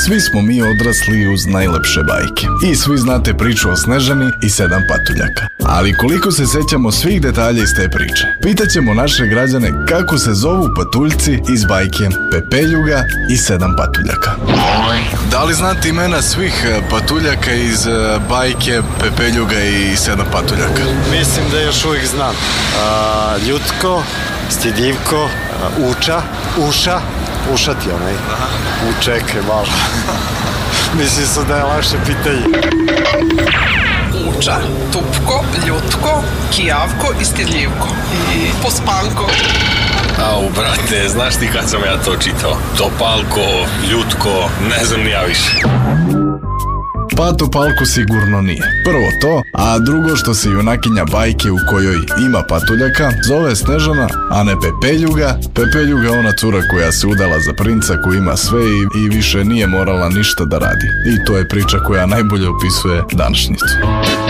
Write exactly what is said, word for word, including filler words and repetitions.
Svi smo mi odrasli uz najlepše bajke. I svi znate priču o Snežani i sedam patuljaka. Ali koliko se sećamo svih detalja iz te priče? Pitaćemo naše građane kako se zovu patuljci iz bajke Pepeljuga i sedam patuljaka. Da li znate imena svih patuljaka iz bajke Pepeljuga i sedam patuljaka? Mislim da još uvijek znam. A, Ljutko, Stidljivko, Uča, Uša, Uša ti onaj. Učekaj malo. Mislim su da je lakše pitanje. Uča, Tupko, Ljutko, Kijavko i Stidljivko. I Pospanko. Au, brate, znaš ti kad sam ja to čitao? Topalko, Ljutko, ne znam ni ja više. Pa Topalko sigurno nije. Prvo to, a drugo što se junakinja bajke u kojoj ima patuljaka zove Snežana, a ne Pepeljuga. Pepeljuga je ona cura koja se udala za princa koji ima sve i, i više nije morala ništa da radi. I to je priča koja najbolje opisuje današnjicu.